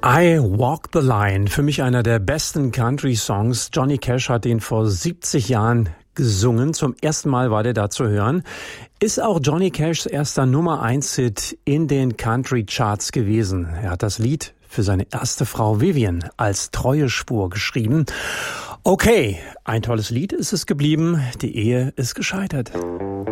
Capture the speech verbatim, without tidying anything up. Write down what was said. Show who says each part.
Speaker 1: I Walk the Line, für mich einer der besten Country-Songs. Johnny Cash hat den vor siebzig Jahren gesungen. Zum ersten Mal war der da zu hören. Ist auch Johnny Cashs erster Nummer eins Hit in den Country-Charts gewesen. Er hat das Lied für seine erste Frau Vivian als treue Spur geschrieben. Okay, ein tolles Lied ist es geblieben. Die Ehe ist gescheitert.